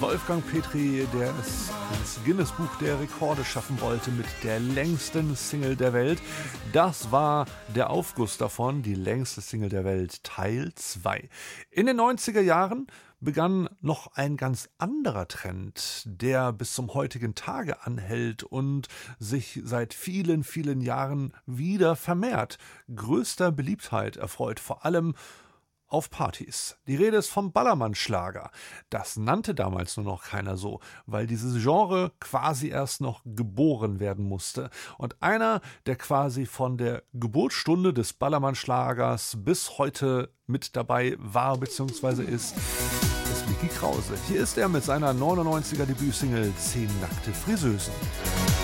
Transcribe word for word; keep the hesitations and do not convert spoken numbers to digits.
Wolfgang Petri, der es ins Guinness-Buch der Rekorde schaffen wollte mit der längsten Single der Welt. Das war der Aufguss davon, die längste Single der Welt, Teil zwei. In den neunziger Jahren begann noch ein ganz anderer Trend, der bis zum heutigen Tage anhält und sich seit vielen, vielen Jahren wieder vermehrt größter Beliebtheit erfreut, vor allem auf Partys. Die Rede ist vom Ballermann-Schlager. Das nannte damals nur noch keiner so, weil dieses Genre quasi erst noch geboren werden musste. Und einer, der quasi von der Geburtsstunde des Ballermann-Schlagers bis heute mit dabei war bzw. ist, ist Micky Krause. Hier ist er mit seiner neunundneunziger Debütsingle Zehn nackte Friseusen.